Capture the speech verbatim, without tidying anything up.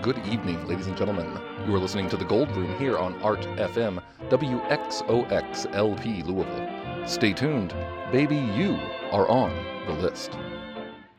good evening, ladies and gentlemen. You are listening to The Gold Room here on Art F M, W X O X L P Louisville. Stay tuned, baby, you are on the list.